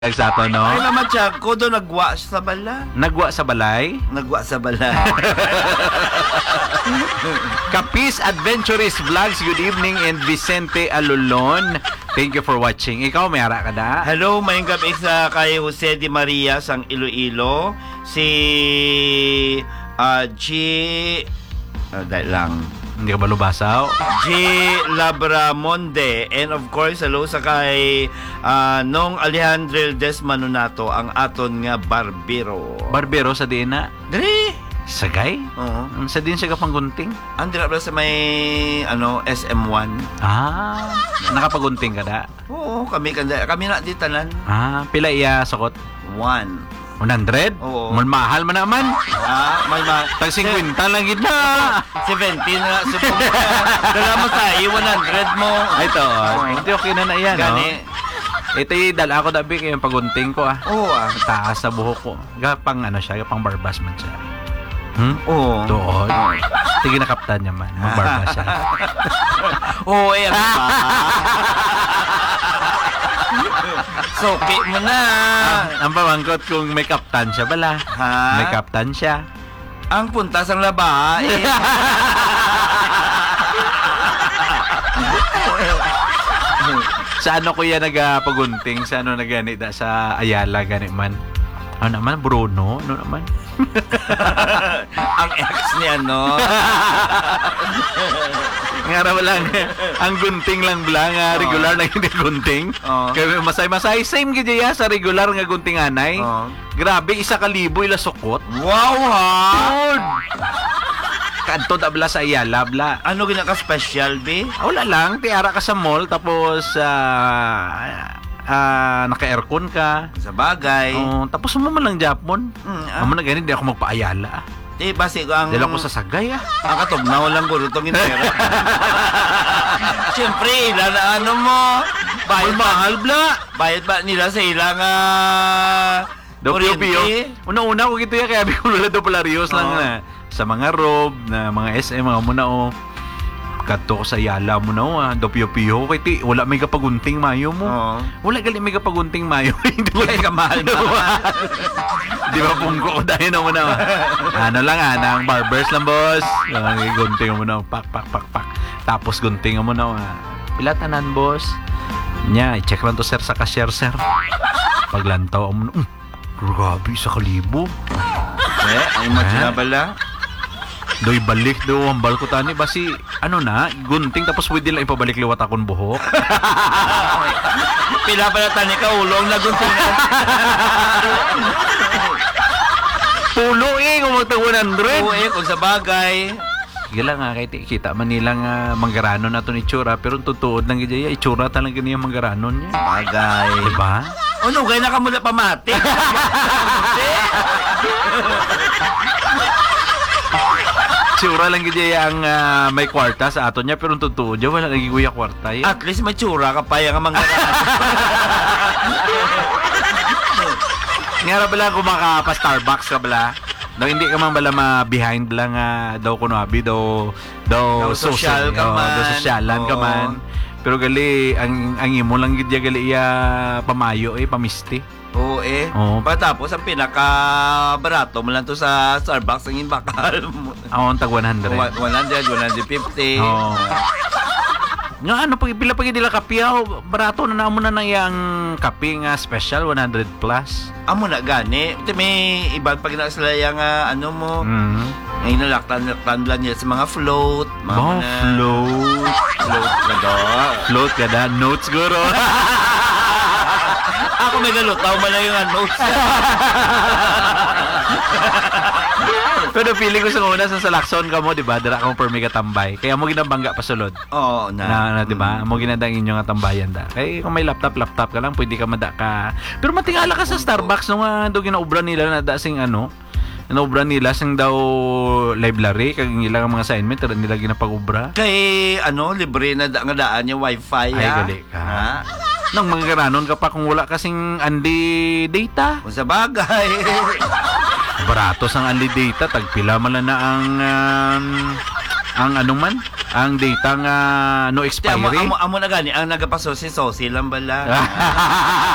sa ato, no? Ay naman siya, ko doon nagwa sa bala. Nagwa sa balay. Nagwa sa bala. Kapis Adventurous Vlogs, good evening, and Vicente Alolon. Thank you for watching. Ikaw, may ara ka na? Hello, mayong gabi sa kay Jose Di Maria sang Iloilo. Si G... dahil lang. Hindi ka ba lubasaw? G. Labramonde. And of course, hello sa kay Nong Alejandro Desmanonato, ang aton nga barbero. Barbero sa diin na? Dali! Sagay? Oo. Sa din siya kapanggunting? Andira ba sa may SM1? Ah, nakapagunting ka na? Oo, kami na di tanan. Ah, pila iya sukot? 1. 100? Oo. Mahal man naman. May Tag 50 lang gid na. 17 na supong. Dala mo sa 100 mo. Ay to. Hindi okay na yan, no? Gani. Ito yung dala ako dabi kayong pagunting ko Oo Taas sa buhok ko. Gapang siya, gapang barbas man siya. Oo. Doon. Sige na kaptan niya man. Magbarbas siya. Oo, ano ba? Soki mo na. Ang pamangkot kung may kaptan siya bala. Ha? May kaptan siya. Ang puntas ang laba. Sa ano kuya nagapagunting? Sa ano naganita? Sa Ayala gani man. Ano naman? Bruno? Ano naman? Ang ex niya, no? Ngara lang. Ang gunting lang bala nga regular na hindi gunting. Kaya masay-masay. Same gid ya sa regular nga gunting anay. Grabe, 1,000 ila sukot. Wow, ha? Lord! Kanto tabla sa Ayala, bla. Ano ginaka-special, be? Wala lang. Tiara ka sa mall, tapos naka-aircon ka. Sa bagay. Tapos mo man lang Japon. Amo na ganyan, di ako magpa-Ayala. Di, basi ko ang... Dala ko sa Sagay, Ang katugnaw lang ko itong intera. Siyempre, ilan na ano mo. Bayad mahal, bla. Bayad ba nila sa ilang kuryente? Una-una ko gito kaya bikulula do Polarios lang na. Sa mga rob, na mga SM, mga muna kato ko sa Ayala mo na dopyo-pyo kay ti wala may kapagunting mayo mo. Wala gali may kapagunting mayo. Hindi wala ka mahal na. Di ba pungko ko dahil na muna. Ano lang ang barbers lang boss. Ang gunting mo na pak. Tapos gunting mo na pila tanan boss. Nya i-check lang to sir sa cashier sir. Paglantaw mo na grabe 1,000. Ang imagine bala. Doy balik do ang balko tani basi gunting tapos pwede lang ipabalik liwat akong buhok. Pila pala tani ka ulong na guntingan. Pulo kung magtag 100. Oo kung sa bagay. Sige lang kay kita man nilang manggaranon nato ni Chura pero tutuod lang gid itsura talaga niya manggaranon niya. Bagay. Diba? Ano kay nakamula pamati? Tsura lang gid ang may kwarta sa ato niya pero tutuod niya wala nagiguya kwarta yan. At least may tsura ka pa yung manggaranon. Ngara bala kung makapa-Starbucks ka bala. Daw hindi ka man bala ma-behind lang daw kuno abi daw social ka man. Daw sosyalan ka man. Pero gali ang imo lang gid gali pamayo pamisti. Oo Patapos ang pinaka-barato mo lang to sa Starbucks ang imbakal mo. Ang tag 100. 100, 150. Nga pila pag nila kapiyaw, barato na namo na yang kape nga special 100 plus. Amo na gani. Ito may ibang pag sila yung mo. Ngayon nalaktan lang niya sa mga float. Float ka da. Notes guro. Ako may galutaw man lang yung notes. Pero feeling ko sa una sa Salakson ka mo, di ba? Dara ka mo per mega tambay. Kaya mo ginabangga pa sulod. Oo, na di ba? Mo ginadang inyo nga tambayan da. Kaya kung may laptop ka lang, pwede ka mada ka. Pero matingala ka sa Starbucks nung do ginaubra nila na da sing naubra nila sing daw library kag ilang mga assignment nila ginapag-ubra. Kay libre na nga daan yung wifi. Ay gali ka. Nang manggaranon ka pa kung wala kasing unli data. Kung sa bagay. Barato sang unli data, tagpila man na ang data nga no expiry. Amo na gani ang nagapaso si Sosi lang bala.